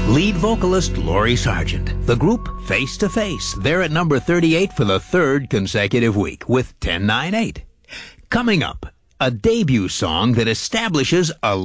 Lead vocalist Lori Sargent. The group Face to Face. They're at number 38 for the third consecutive week with 1098. Coming up, a debut song that establishes a